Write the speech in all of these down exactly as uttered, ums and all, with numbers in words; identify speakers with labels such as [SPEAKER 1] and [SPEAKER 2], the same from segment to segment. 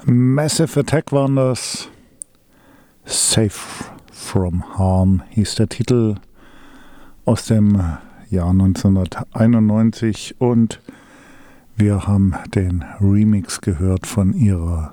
[SPEAKER 1] Massive Attack waren das. Safe from Harm hieß der Titel, aus dem Jahr neunzehnhunderteinundneunzig, und wir haben den Remix gehört von ihrer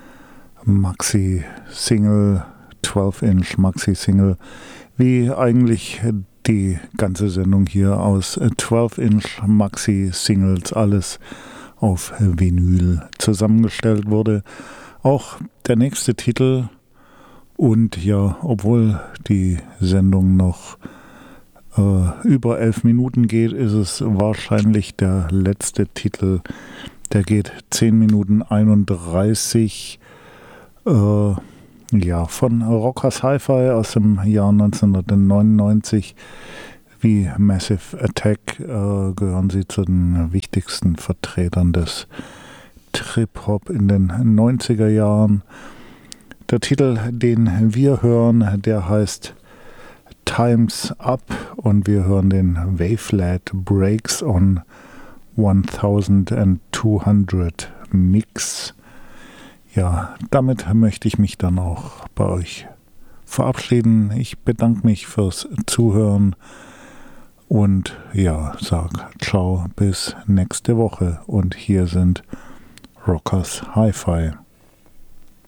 [SPEAKER 1] Maxi-Single, zwölf Inch Maxi-Single, wie eigentlich die ganze Sendung hier aus zwölf Inch Maxi-Singles, alles auf Vinyl zusammengestellt wurde. Auch der nächste Titel, und ja, obwohl die Sendung noch äh, über elf Minuten geht, ist es wahrscheinlich der letzte Titel. Der geht zehn Minuten einunddreißig, äh, ja, von Rockers Hi-Fi aus dem Jahr neunzehnhundertneunundneunzig. Wie Massive Attack äh, gehören sie zu den wichtigsten Vertretern des Trip-Hop in den neunziger Jahren. Der Titel, den wir hören, der heißt Time's Up, und wir hören den Wavelet Breaks on zwölfhundert Mix. Ja, damit möchte ich mich dann auch bei euch verabschieden. Ich bedanke mich fürs Zuhören und ja, sag ciao bis nächste Woche, und hier sind Rockers Hi-Fi.